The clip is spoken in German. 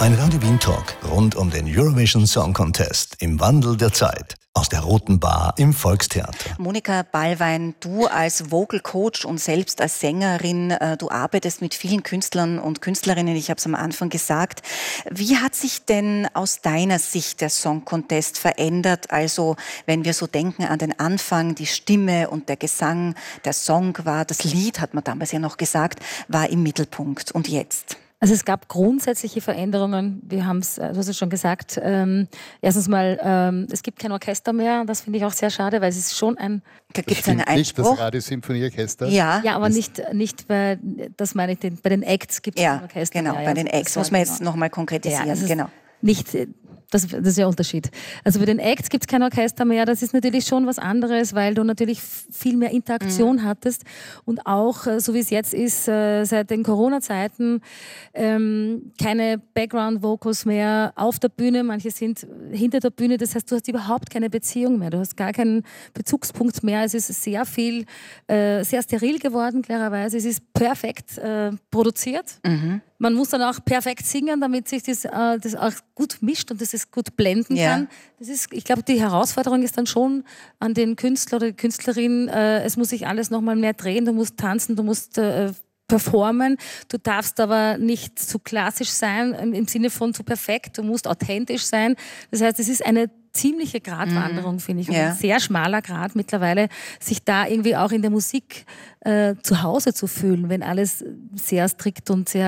Ein Radio Wien Talk rund um den Eurovision Song Contest im Wandel der Zeit. Aus der Roten Bar im Volkstheater. Monika Ballwein, du als Vocal Coach und selbst als Sängerin, du arbeitest mit vielen Künstlern und Künstlerinnen, ich habe es am Anfang gesagt. Wie hat sich denn aus deiner Sicht der Song Contest verändert? Also wenn wir so denken an den Anfang, die Stimme und der Gesang, der Song war, das Lied, hat man damals ja noch gesagt, war im Mittelpunkt. Und jetzt? Also es gab grundsätzliche Veränderungen, wir haben es, du hast es schon gesagt, erstens mal, es gibt kein Orchester mehr, das finde ich auch sehr schade, weil es ist schon ein... Da gibt es einen nicht das Einspruch. Radiosymphonieorchester? Ja, aber nicht bei, das meine ich, bei den Acts gibt es ein Orchester genau, mehr. bei den Acts muss man jetzt nochmal konkretisieren. Ja, genau. Nicht, das ist ja ein Unterschied. Also bei den Acts gibt es kein Orchester mehr. Das ist natürlich schon was anderes, weil du natürlich viel mehr Interaktion hattest. Und auch, so wie es jetzt ist, seit den Corona-Zeiten, keine Background-Vocals mehr auf der Bühne. Manche sind hinter der Bühne. Das heißt, du hast überhaupt keine Beziehung mehr. Du hast gar keinen Bezugspunkt mehr. Es ist sehr viel, sehr steril geworden, klarerweise. Es ist perfekt produziert. Man muss dann auch perfekt singen, damit sich das auch gut mischt und das es gut blenden kann. Das ist, ich glaube, die Herausforderung ist dann schon an den Künstler oder die Künstlerin, es muss sich alles nochmal mehr drehen, du musst tanzen, du musst performen. Du darfst aber nicht zu klassisch sein, im Sinne von zu perfekt, du musst authentisch sein. Das heißt, es ist eine ziemliche Gratwanderung, finde ich. Und ein sehr schmaler Grat mittlerweile, sich da irgendwie auch in der Musik zu Hause zu fühlen, wenn alles sehr strikt und sehr